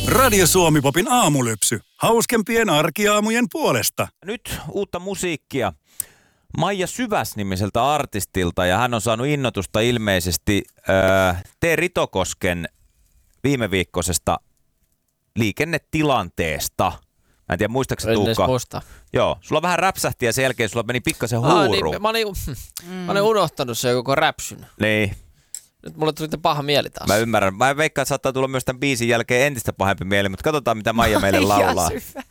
Radio Suomi-popin aamulypsy. Hauskempien arkiaamujen puolesta. Nyt uutta musiikkia Maija Syväs-nimiseltä artistilta, ja hän on saanut innotusta ilmeisesti T. Ritokosken viime viikkoisesta liikennetilanteesta. Mä en tiedä, muistaakseni Tuukka? Joo, sulla vähän räpsähti ja sen jälkeen sulla meni pikkasen huuru. Niin, mä olin unohtanut sen koko räpsyn. Niin. Nyt mulle tuli paha mieli taas. Mä ymmärrän. Mä veikkaan, että saattaa tulla myös tämän biisin jälkeen entistä pahempi mieli, mutta katsotaan mitä Maija meille laulaa.